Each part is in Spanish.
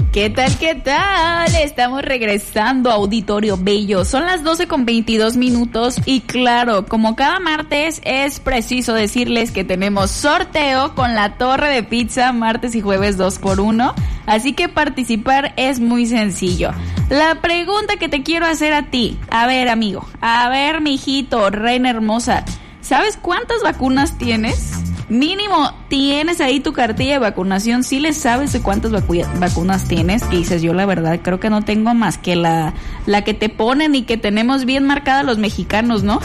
¿Qué tal, qué tal? Estamos regresando a Auditorio Bello. Son las 12:22 y claro, como cada martes es preciso decirles que tenemos sorteo con la torre de pizza martes y jueves 2x1. Así que participar es muy sencillo. La pregunta que te quiero hacer a ti, a ver amigo, a ver mijito, reina hermosa, ¿sabes cuántas vacunas tienes? Mínimo, tienes ahí tu cartilla de vacunación. ¿Sí le sabes de cuántas vacunas tienes? Que dices, yo la verdad creo que no tengo más que la que te ponen y que tenemos bien marcada los mexicanos, ¿no?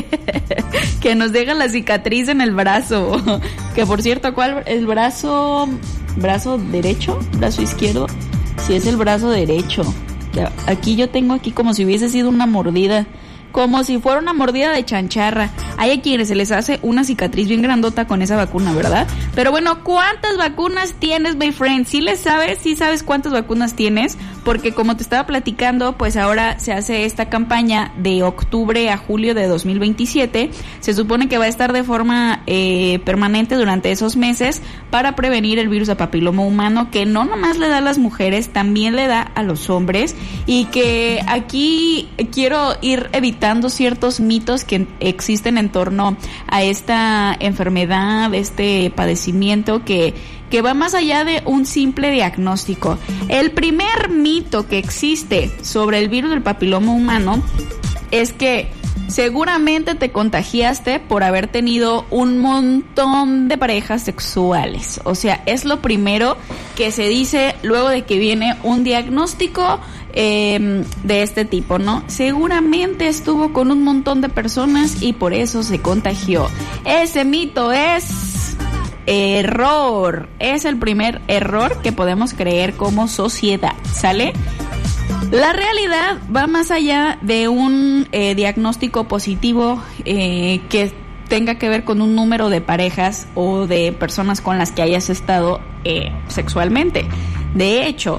Que nos deja la cicatriz en el brazo. Que por cierto, ¿cuál? ¿El brazo derecho? ¿Brazo izquierdo? Sí, es el brazo derecho. Aquí yo tengo aquí como si hubiese sido una mordida. Como si fuera una mordida de chancharra. Hay a quienes se les hace una cicatriz bien grandota con esa vacuna, ¿verdad? Pero bueno, ¿cuántas vacunas tienes, my friend? ¿Sí les sabes? ¿Sí sabes cuántas vacunas tienes? Porque como te estaba platicando, pues ahora se hace esta campaña de octubre a julio de 2027. Se supone que va a estar de forma permanente durante esos meses para prevenir el virus de papiloma humano, que no nomás le da a las mujeres, también le da a los hombres. Y que aquí quiero ir evitando ciertos mitos que existen en torno a esta enfermedad, este padecimiento que va más allá de un simple diagnóstico. El primer mito que existe sobre el virus del papiloma humano es que seguramente te contagiaste por haber tenido un montón de parejas sexuales. O sea, es lo primero que se dice luego de que viene un diagnóstico de este tipo, ¿no? Seguramente estuvo con un montón de personas y por eso se contagió. Ese mito es error. Es el primer error que podemos creer como sociedad, ¿sale? La realidad va más allá de un diagnóstico positivo que tenga que ver con un número de parejas o de personas con las que hayas estado sexualmente. De hecho,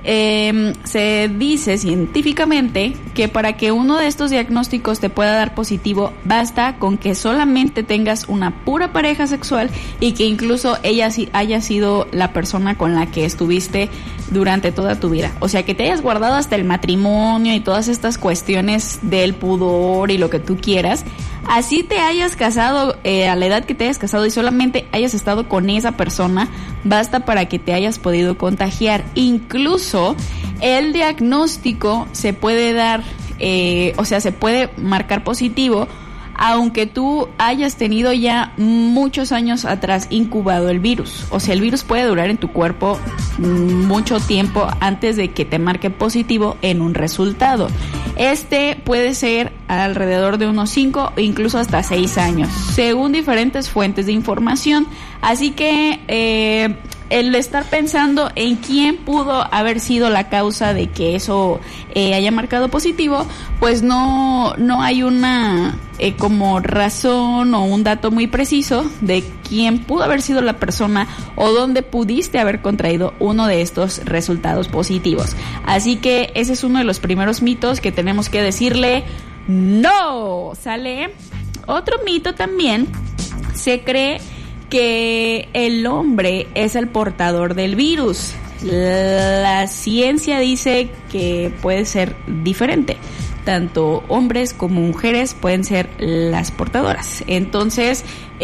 se dice científicamente que para que uno de estos diagnósticos te pueda dar positivo, basta con que solamente tengas una pura pareja sexual y que incluso ella haya sido la persona con la que estuviste durante toda tu vida. O sea, que te hayas guardado hasta el matrimonio y todas estas cuestiones del pudor y lo que tú quieras. Así te hayas casado, a la edad que te hayas casado y solamente hayas estado con esa persona, basta para que te hayas podido contagiar. Incluso el diagnóstico se puede dar, se puede marcar positivo, aunque tú hayas tenido ya muchos años atrás incubado el virus. O sea, el virus puede durar en tu cuerpo mucho tiempo antes de que te marque positivo en un resultado. Este puede ser alrededor de unos 5 o incluso hasta 6 años, según diferentes fuentes de información. Así que el estar pensando en quién pudo haber sido la causa de que eso haya marcado positivo, pues no hay una como razón o un dato muy preciso de quién pudo haber sido la persona o dónde pudiste haber contraído uno de estos resultados positivos. Así que ese es uno de los primeros mitos que tenemos que decirle no, ¿sale? Otro mito también, se cree que el hombre es el portador del virus. La ciencia dice que puede ser diferente. Tanto hombres como mujeres pueden ser las portadoras. Entonces,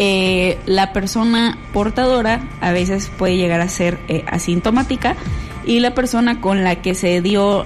la persona portadora a veces puede llegar a ser asintomática y la persona con la que se dio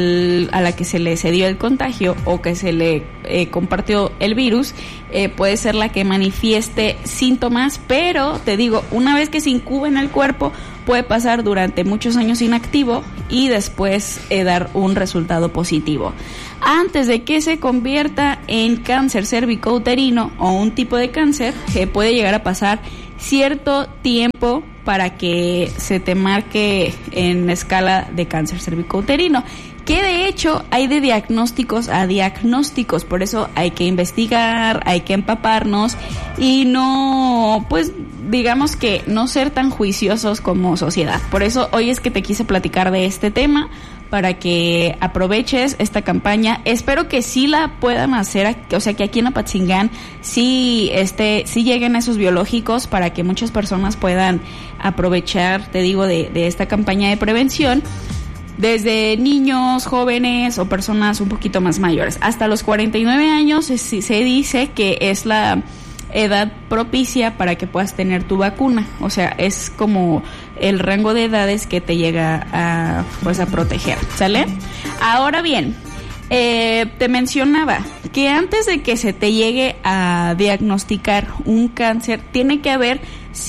a la que se le dio el contagio o que se le compartió el virus, puede ser la que manifieste síntomas, pero te digo, una vez que se incuba en el cuerpo, puede pasar durante muchos años inactivo y después dar un resultado positivo. Antes de que se convierta en cáncer cervicouterino o un tipo de cáncer, puede llegar a pasar cierto tiempo para que se te marque en escala de cáncer cervicouterino, que de hecho hay de diagnósticos a diagnósticos, por eso hay que investigar, hay que empaparnos y no, pues digamos que no ser tan juiciosos como sociedad. Por eso hoy es que te quise platicar de este tema, para que aproveches esta campaña. Espero que sí la puedan hacer, o sea, que aquí en Apatzingán sí lleguen esos biológicos para que muchas personas puedan aprovechar, te digo, de esta campaña de prevención. desde niños, jóvenes o personas un poquito más mayores. Hasta los 49 años se dice que es la edad propicia para que puedas tener tu vacuna. O sea, es como el rango de edades que te llega a proteger, ¿sale? Ahora bien, te mencionaba que antes de que se te llegue a diagnosticar un cáncer, tiene que haber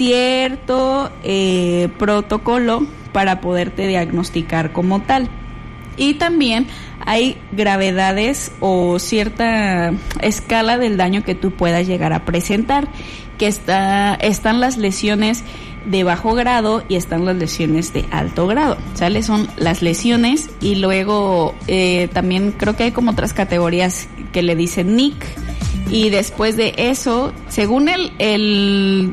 cierto protocolo para poderte diagnosticar como tal. Y también hay gravedades o cierta escala del daño que tú puedas llegar a presentar, que están las lesiones de bajo grado y están las lesiones de alto grado, ¿sale? Son las lesiones y luego también creo que hay como otras categorías que le dicen NIC, y después de eso, según el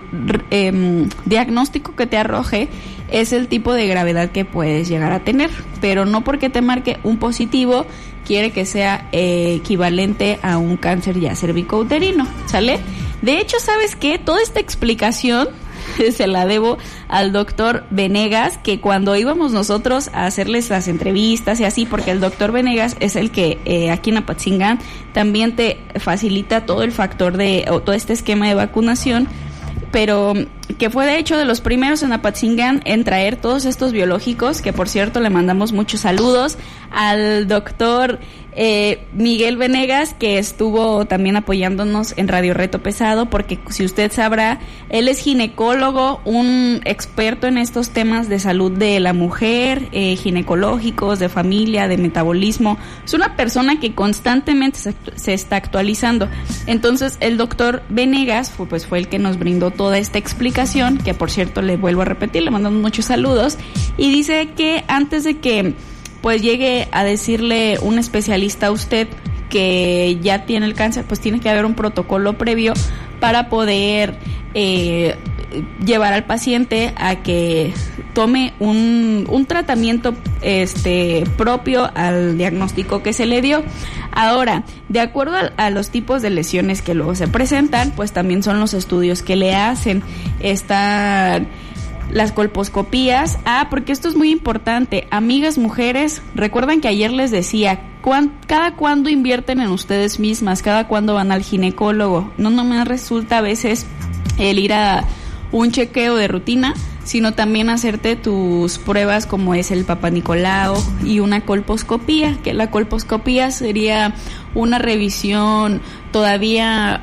diagnóstico que te arroje, es el tipo de gravedad que puedes llegar a tener, pero no porque te marque un positivo quiere que sea equivalente a un cáncer ya cervicouterino, ¿sale? De hecho, ¿sabes qué? Toda esta explicación se la debo al doctor Venegas, que cuando íbamos nosotros a hacerles las entrevistas y así, porque el doctor Venegas es el que aquí en Apatzingán también te facilita todo el factor o todo este esquema de vacunación, pero que fue de hecho de los primeros en Apatzingán en traer todos estos biológicos, que por cierto le mandamos muchos saludos al doctor Miguel Venegas, que estuvo también apoyándonos en Radio Reto Pesado, porque si usted sabrá, él es ginecólogo, un experto en estos temas de salud de la mujer, ginecológicos, de familia, de metabolismo. Es una persona que constantemente se está actualizando. Entonces el doctor Venegas fue el que nos brindó toda esta explicación, que por cierto le vuelvo a repetir, le mandamos muchos saludos, y dice que antes de que pues llegue a decirle un especialista a usted que ya tiene el cáncer, pues tiene que haber un protocolo previo para poder llevar al paciente a que tome un tratamiento propio al diagnóstico que se le dio. Ahora, de acuerdo a los tipos de lesiones que luego se presentan, pues también son los estudios que le hacen. Están las colposcopías. Porque esto es muy importante. Amigas mujeres, recuerdan que ayer les decía, cada cuándo invierten en ustedes mismas, cada cuándo van al ginecólogo. No me resulta a veces el ir a un chequeo de rutina, sino también hacerte tus pruebas como es el Papá Nicolau y una colposcopía, que la colposcopía sería una revisión todavía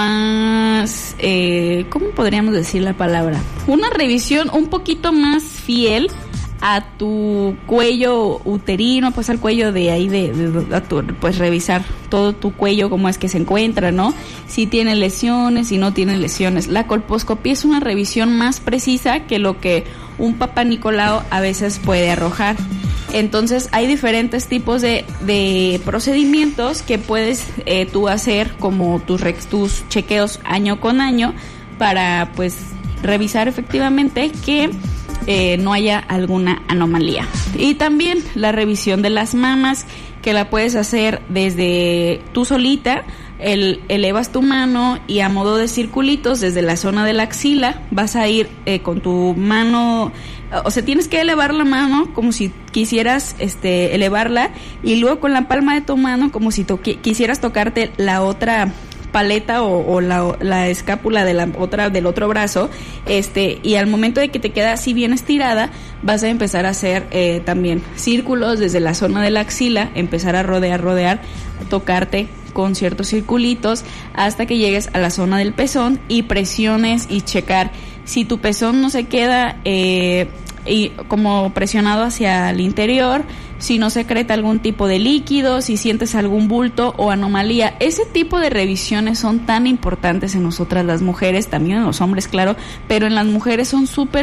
más, ¿cómo podríamos decir la palabra? Una revisión un poquito más fiel a tu cuello uterino, pues al cuello de ahí, pues revisar todo tu cuello, cómo es que se encuentra, ¿no? Si tiene lesiones, si no tiene lesiones. La colposcopía es una revisión más precisa que lo que un Papá Nicolau a veces puede arrojar. Entonces hay diferentes tipos de procedimientos que puedes tú hacer, como tus chequeos año con año, para pues revisar efectivamente que no haya alguna anomalía. Y también la revisión de las mamas, que la puedes hacer desde tú solita. Elevas tu mano y a modo de circulitos desde la zona de la axila vas a ir con tu mano, o sea, tienes que elevar la mano como si quisieras elevarla, y luego con la palma de tu mano como si quisieras tocarte la otra paleta o la escápula del otro brazo, y al momento de que te queda así bien estirada, vas a empezar a hacer también círculos desde la zona de la axila, empezar a rodear, tocarte con ciertos circulitos hasta que llegues a la zona del pezón y presiones y checar si tu pezón no se queda y como presionado hacia el interior, si no secreta algún tipo de líquido, si sientes algún bulto o anomalía. Ese tipo de revisiones son tan importantes en nosotras las mujeres, también en los hombres, claro, pero en las mujeres son súper